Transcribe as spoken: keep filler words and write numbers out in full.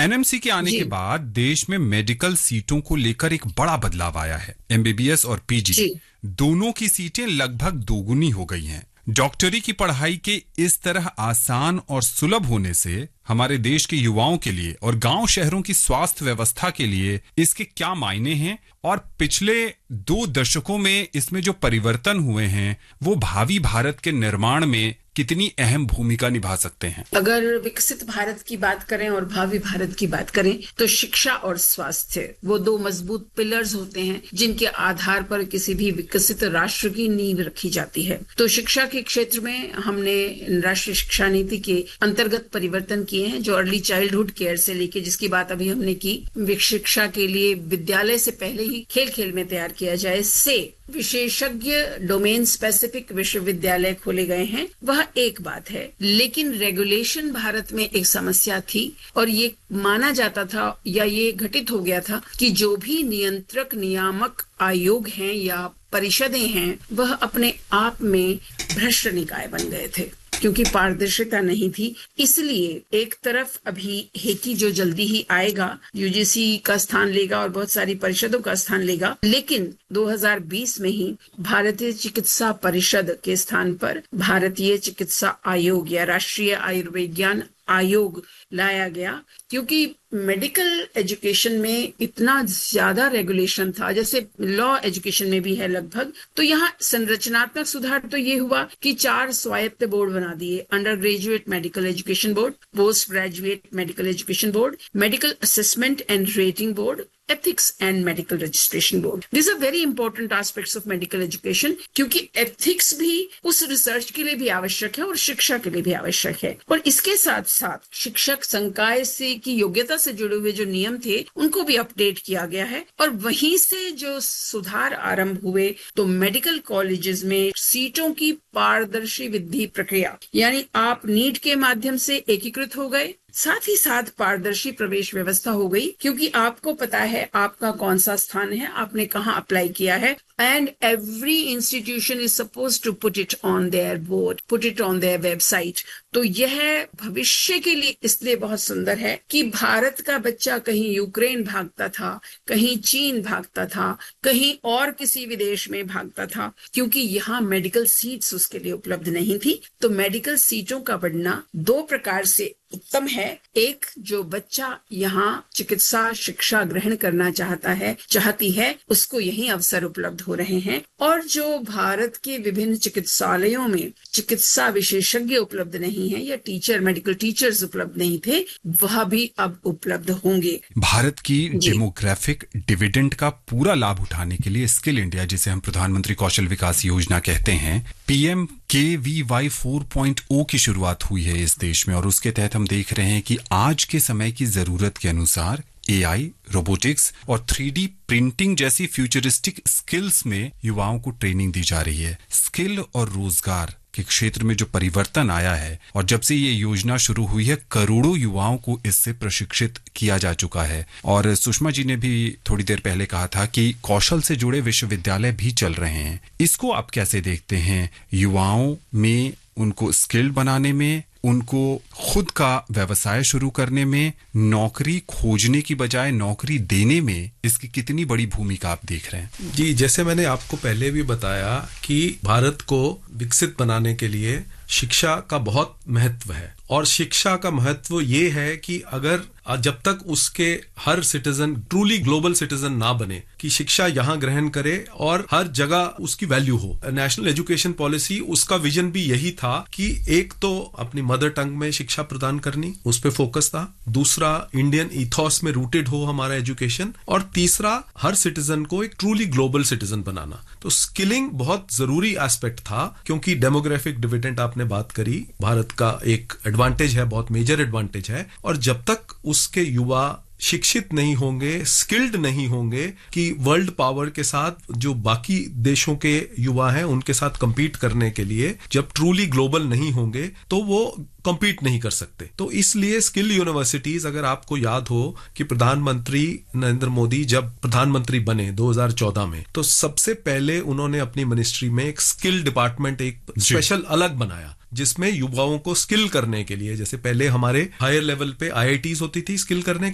NMC के आने के बाद देश में मेडिकल सीटों को लेकर एक बड़ा बदलाव आया है। एमबीबीएस और पीजी दोनों की सीटें लगभग दोगुनी हो गई हैं। डॉक्टरी की पढ़ाई के इस तरह आसान और सुलभ होने से हमारे देश के युवाओं के लिए और गांव शहरों की स्वास्थ्य व्यवस्था के लिए इसके क्या मायने हैं और पिछले दो दशकों में इसमें जो परिवर्तन हुए हैं वो भावी भारत के निर्माण में कितनी अहम भूमिका निभा सकते हैं? अगर विकसित भारत की बात करें और भावी भारत की बात करें तो शिक्षा और स्वास्थ्य वो दो मजबूत पिलर्स होते हैं जिनके आधार पर किसी भी विकसित राष्ट्र की नींव रखी जाती है। तो शिक्षा के क्षेत्र में हमने राष्ट्रीय शिक्षा नीति के अंतर्गत परिवर्तन किए हैं, जो अर्ली चाइल्डहुड केयर से लेके, जिसकी बात अभी हमने की, शिक्षा के लिए विद्यालय से पहले ही खेल खेल में तैयार किया जाए, से विशेषज्ञ डोमेन स्पेसिफिक विश्वविद्यालय खोले गए हैं, वह एक बात है। लेकिन रेगुलेशन भारत में एक समस्या थी और ये माना जाता था या ये घटित हो गया था कि जो भी नियंत्रक नियामक आयोग हैं या परिषदें हैं वह अपने आप में भ्रष्ट निकाय बन गए थे क्योंकि पारदर्शिता नहीं थी। इसलिए एक तरफ अभी हेकी जो जल्दी ही आएगा यूजीसी का स्थान लेगा और बहुत सारी परिषदों का स्थान लेगा, लेकिन दो हज़ार बीस में ही भारतीय चिकित्सा परिषद के स्थान पर भारतीय चिकित्सा आयोग या राष्ट्रीय आयुर्विज्ञान आयोग लाया गया, क्योंकि मेडिकल एजुकेशन में इतना ज्यादा रेगुलेशन था, जैसे लॉ एजुकेशन में भी है लगभग। तो यहाँ संरचनात्मक सुधार तो ये हुआ कि चार स्वायत्त बोर्ड बना दिए, under graduate medical education board, post graduate medical education board, medical assessment and rating board, ethics and medical registration board. These are very important aspects of medical education, क्योंकि ethics भी उस रिसर्च के लिए भी आवश्यक है और शिक्षा के लिए भी आवश्यक है। और इसके साथ साथ शिक्षक संकाय से की योग्यता से जुड़े हुए जो नियम थे उनको भी अपडेट किया गया है और वहीं से जो सुधार आरंभ हुए तो मेडिकल कॉलेजेस में सीटों की पारदर्शी वृद्धि प्रक्रिया, यानी आप नीट के माध्यम से एकीकृत हो गए, साथ ही साथ पारदर्शी प्रवेश व्यवस्था हो गई, क्योंकि आपको पता है आपका कौन सा स्थान है, आपने कहाँ अप्लाई किया है, and every institution is suppose to put it on their board, put it on their website. तो यह भविष्य के लिए इसलिए बहुत सुंदर है कि भारत का बच्चा कहीं यूक्रेन भागता था, कहीं चीन भागता था, कहीं और किसी विदेश में भागता था, क्योंकि यहाँ मेडिकल सीट्स उसके लिए उपलब्ध नहीं थी। तो मेडिकल सीटों का बढ़ना दो प्रकार से उत्तम है। एक, जो बच्चा यहाँ चिकित्सा शिक्षा ग्रहण करना चाहता है चाहती है उसको यही अवसर उपलब्ध हो रहे हैं, और जो भारत के विभिन्न चिकित्सालयों में चिकित्सा विशेषज्ञ उपलब्ध नहीं है या टीचर मेडिकल टीचर्स उपलब्ध नहीं थे, वह भी अब उपलब्ध होंगे। भारत की डेमोग्राफिक डिविडेंड का पूरा लाभ उठाने के लिए स्किल इंडिया, जिसे हम प्रधानमंत्री कौशल विकास योजना कहते हैं, पीएम के वी वाई फोर पॉइंट ओ की शुरुआत हुई है इस देश में, और उसके तहत हम देख रहे हैं कि आज के समय की जरूरत के अनुसार एआई, रोबोटिक्स और थ्री डी प्रिंटिंग जैसी फ्यूचरिस्टिक स्किल्स में युवाओं को ट्रेनिंग दी जा रही है। स्किल और रोजगार के क्षेत्र में जो परिवर्तन आया है और जब से ये योजना शुरू हुई है करोड़ों युवाओं को इससे प्रशिक्षित किया जा चुका है। और सुषमा जी ने भी थोड़ी देर पहले कहा था कि कौशल से जुड़े विश्वविद्यालय भी चल रहे हैं। इसको आप कैसे देखते हैं? युवाओं में उनको स्किल्ड बनाने में, उनको खुद का व्यवसाय शुरू करने में, नौकरी खोजने की बजाय नौकरी देने में इसकी कितनी बड़ी भूमिका आप देख रहे हैं? जी, जैसे मैंने आपको पहले भी बताया कि भारत को विकसित बनाने के लिए शिक्षा का बहुत महत्व है, और शिक्षा का महत्व ये है कि अगर जब तक उसके हर सिटीजन ट्रूली ग्लोबल सिटीजन ना बने, कि शिक्षा यहाँ ग्रहण करे और हर जगह उसकी वैल्यू हो। नेशनल एजुकेशन पॉलिसी, उसका विजन भी यही था कि एक तो अपनी मदर टंग में शिक्षा प्रदान करनी, उस पे फोकस था, दूसरा इंडियन इथॉस में रूटेड हो हमारा एजुकेशन, और तीसरा हर सिटीजन को एक ट्रूली ग्लोबल सिटीजन बनाना। तो स्किलिंग बहुत जरूरी एस्पेक्ट था, क्योंकि डेमोग्राफिक डिविडेंड आपने बात करी, भारत का एक एडवांटेज है, बहुत मेजर एडवांटेज है, और जब तक उसके युवा शिक्षित नहीं होंगे, स्किल्ड नहीं होंगे कि वर्ल्ड पावर के साथ जो बाकी देशों के युवा हैं उनके साथ compete करने के लिए जब ट्रूली ग्लोबल नहीं होंगे तो वो compete नहीं कर सकते। तो इसलिए स्किल यूनिवर्सिटीज, अगर आपको याद हो कि प्रधानमंत्री नरेंद्र मोदी जब प्रधानमंत्री बने दो हज़ार चौदह में, तो सबसे पहले उन्होंने अपनी मिनिस्ट्री में एक स्किल डिपार्टमेंट, एक स्पेशल अलग बनाया, जिसमें युवाओं को स्किल करने के लिए, जैसे पहले हमारे हायर लेवल पे आईआईटीज होती थी स्किल करने